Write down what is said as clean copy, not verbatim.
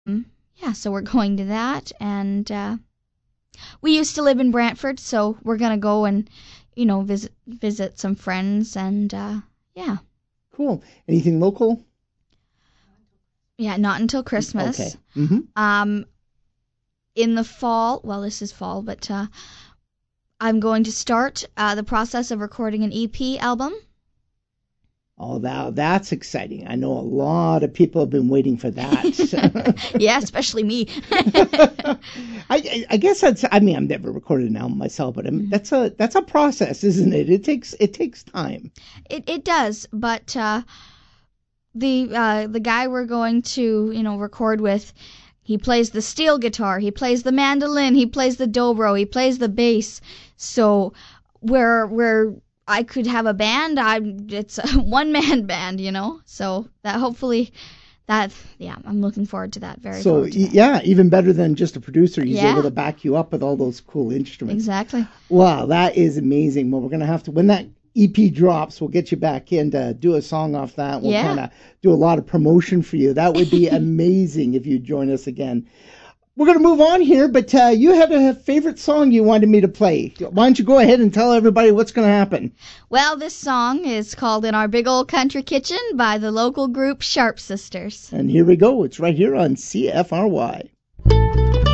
Yeah, so we're going to that, and we used to live in Brantford, so we're gonna go and visit some friends, and yeah. Cool. Anything local? Yeah, not until Okay. Christmas. Mm-hmm. In the fall, well, this is fall, but I'm going to start the process of recording an EP album. Oh, that's exciting. I know a lot of people have been waiting for that. Yeah, especially me. I guess I've never recorded an album myself, but that's a process, isn't it? It takes time. It does, but the guy we're going to record with, he plays the steel guitar, he plays the mandolin, he plays the dobro, he plays the bass. So where I could have a band, it's a one-man band, So that hopefully I'm looking forward to that very So forward to that. yeah, even better than just a producer. He's able to back you up with all those cool instruments. Exactly. Wow, that is amazing. Well, we're gonna have to, when that EP drops, we'll get you back in to do a song off that. We'll kind of do a lot of promotion for you. That would be amazing if you join us again. We're going to move on here, but you had a favorite song you wanted me to play. Why don't you go ahead and tell everybody what's going to happen? Well, this song is called In Our Big Old Country Kitchen by the local group Sharp Sisters. And here we go. It's right here on CFRY.